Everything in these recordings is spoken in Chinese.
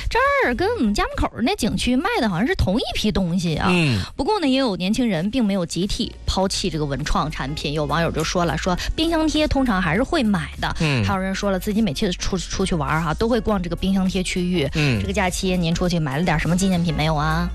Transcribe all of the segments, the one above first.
这儿跟我们家门口那景区卖的好像是同一批东西啊。不过呢，也有年轻人并没有集体抛弃这个文创产品。有网友就说了，说冰箱贴通常还是会买的。还有人说了，自己每次出去玩哈，都会逛这个冰箱贴区域。这个假期您出去买了点什么纪念品没有啊？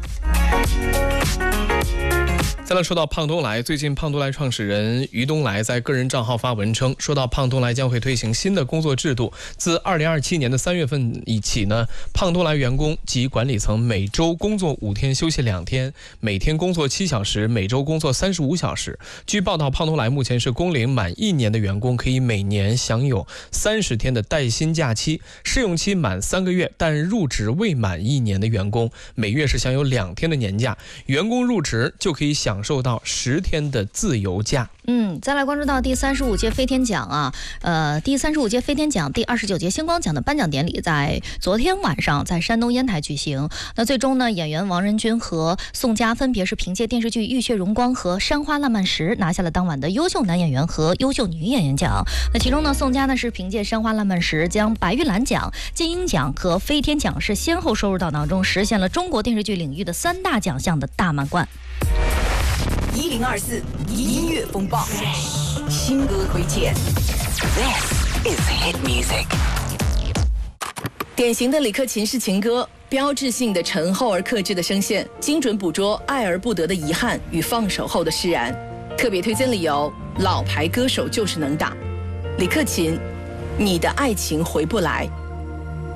再来说到胖东来，最近胖东来创始人于东来在个人账号发文称，说到胖东来将会推行新的工作制度，自2027年的3月份起呢，胖东来员工及管理层每周工作5天，休息2天，每天工作7小时，每周工作35小时。据报道，胖东来目前是工龄满1年的员工可以每年享有30天的带薪假期，试用期满3个月，但入职未满1年的员工每月是享有2天的年假，员工入职就可以享受到10天的自由假。 再来关注到第35届飞天奖啊，第35届飞天奖第29届星光奖的颁奖典礼在昨天晚上在山东烟台举行。那最终呢，演员王仁君和宋佳分别是凭借电视剧《浴血荣光》和《山花烂漫时》拿下了当晚的优秀男演员和优秀女演员奖。那其中呢，宋佳呢是凭借《山花烂漫时》将白玉兰奖、金鹰奖和飞天奖是先后收入到囊中，实现了中国电视剧领域的3大奖项的大满贯。 1024音乐风暴，新歌推荐。This is hit music。典型的李克勤式情歌，标志性的沉厚而克制的声线，精准捕捉爱而不得的遗憾与放手后的释然。特别推荐理由：老牌歌手就是能打。李克勤，你的爱情回不来。